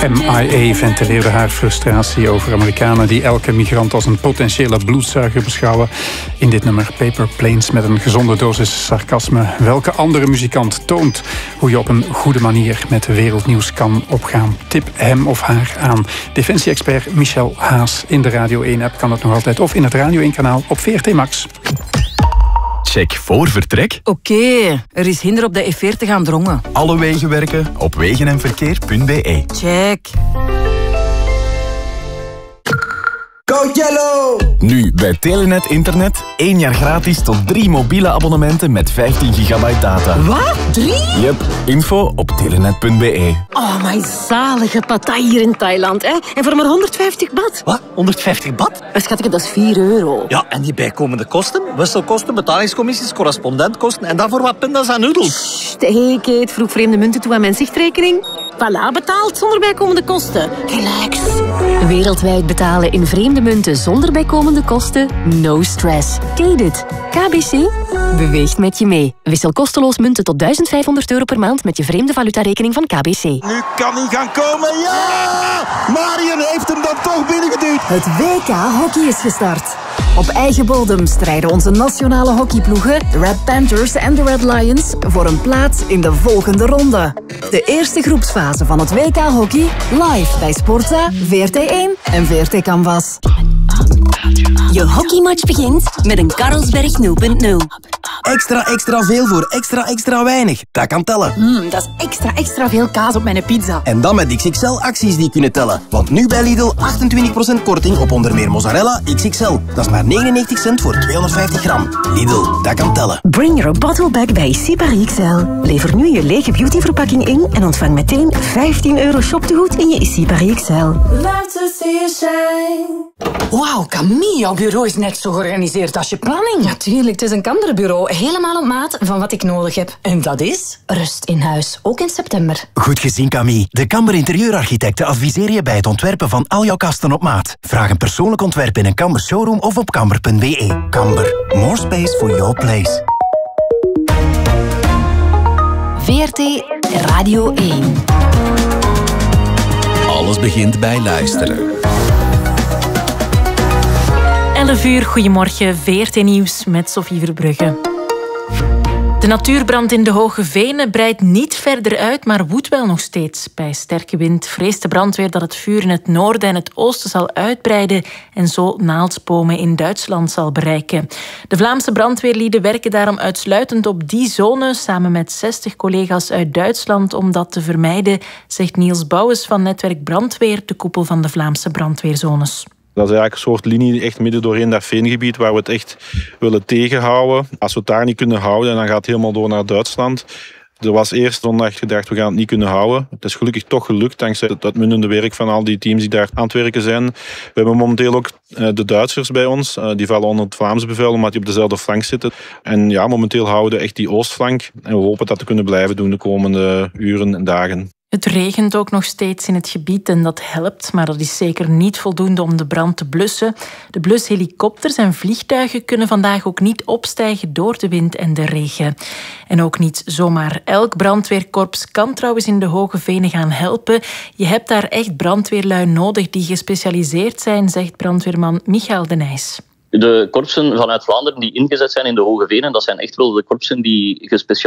MIA ventileerde haar frustratie over Amerikanen die elke migrant als een potentiële bloedzuiger beschouwen. In dit nummer Paper Planes met een gezonde dosis sarcasme. Welke andere muzikant toont hoe je op een goede manier met wereldnieuws kan opgaan? Tip hem of haar aan. Defensie-expert Michel Haas. In de Radio 1-app kan het nog altijd of in het Radio 1-kanaal op VRT Max. Check voor vertrek. Oké, er is hinder op de E40 aan Drongen. Alle wegen werken op wegenenverkeer.be. Check. Code Yellow! Nu bij Telenet Internet 1 jaar gratis tot 3 mobiele abonnementen met 15 gigabyte data. Wat? 3? Yep, info op telenet.be. Oh, my zalige Pattaya hier in Thailand, hè? En voor maar 150 baht. Wat? 150 baht? Schatje, dat is 4 euro. Ja, en die bijkomende kosten? Wisselkosten, betalingscommissies, correspondentkosten en daarvoor wat pindas en noedels. Hey, Kate, vroeg vreemde munten toe aan mijn zichtrekening. Voilà, betaald zonder bijkomende kosten. Relax. Wereldwijd betalen in vreemde munten zonder bijkomende kosten? No stress. Ken dit? KBC beweegt met je mee. Wissel kosteloos munten tot €1500 per maand met je vreemde valutarekening van KBC. Nu kan hij gaan komen, ja! Marion heeft hem dan toch binnengeduwd. Het WK Hockey is gestart. Op eigen bodem strijden onze nationale hockeyploegen, de Red Panthers en de Red Lions, voor een plaats in de volgende ronde. De eerste groepsfase van het WK Hockey, live bij Sportza, VRT1 en VRT Canvas. Je hockeymatch begint met een Carlsberg 0.0. Extra veel voor extra weinig. Dat kan tellen. Dat is extra veel kaas op mijn pizza. En dan met XXL-acties die kunnen tellen. Want nu bij Lidl 28% korting op onder meer mozzarella XXL. Dat is maar 99 cent voor 250 gram. Lidl, dat kan tellen. Bring your bottle back bij Sipari XL. Lever nu je lege beautyverpakking in en ontvang meteen €15 shoptegoed in je Sipari XL. Wauw, Camille, jouw bureau is net zo georganiseerd als je planning. Natuurlijk, het is een kamerbureau. Helemaal op maat van wat ik nodig heb. En dat is? Rust in huis, ook in september. Goed gezien, Camille. De Kamber Interieurarchitecten adviseren je bij het ontwerpen van al jouw kasten op maat. Vraag een persoonlijk ontwerp in een Kamber showroom of op kamber.be. Kamber. More space for your place. VRT Radio 1. Alles begint bij luisteren. 11 uur, goedemorgen, VRT Nieuws met Sophie Verbrugge. De natuurbrand in de Hoge Venen breidt niet verder uit, maar woedt wel nog steeds. Bij sterke wind vreest de brandweer dat het vuur in het noorden en het oosten zal uitbreiden en zo Naaldbomen in Duitsland zal bereiken. De Vlaamse brandweerlieden werken daarom uitsluitend op die zone, samen met 60 collega's uit Duitsland, om dat te vermijden, zegt Niels Bouwens van Netwerk Brandweer, de koepel van de Vlaamse brandweerzones. Dat is eigenlijk een soort linie echt midden doorheen dat veengebied waar we het echt willen tegenhouden. Als we het daar niet kunnen houden, dan gaat het helemaal door naar Duitsland. Er was eerst zondag gedacht, we gaan het niet kunnen houden. Het is gelukkig toch gelukt, dankzij het uitmuntende werk van al die teams die daar aan het werken zijn. We hebben momenteel ook de Duitsers bij ons. Die vallen onder het Vlaamse bevel, omdat die op dezelfde flank zitten. En ja, momenteel houden we echt die oostflank. En we hopen dat te kunnen blijven doen de komende uren en dagen. Het regent ook nog steeds in het gebied en dat helpt, maar dat is zeker niet voldoende om de brand te blussen. De blushelikopters en vliegtuigen kunnen vandaag ook niet opstijgen door de wind en de regen. En ook niet zomaar elk brandweerkorps kan trouwens in de Hoge Venen gaan helpen. Je hebt daar echt brandweerlui nodig die gespecialiseerd zijn, zegt brandweerman Michael de Nijs. De korpsen vanuit Vlaanderen die ingezet zijn in de Hoge Venen, dat zijn echt wel de korpsen die gespecialiseerd